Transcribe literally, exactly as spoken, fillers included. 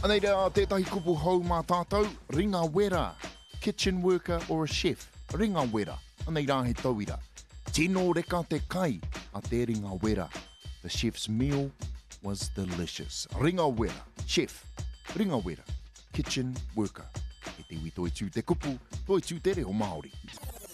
Anei rea, tētahi kupu hou mā tātou, ringa wera, kitchen worker or a chef, ringa wera, anei rā he tauira. Tino reka te kai a te ringa wera. The chef's meal was delicious. Ringa wera, chef, ringa wera, kitchen worker. E te iwi toi tū te kupu, toi tū te reo Māori.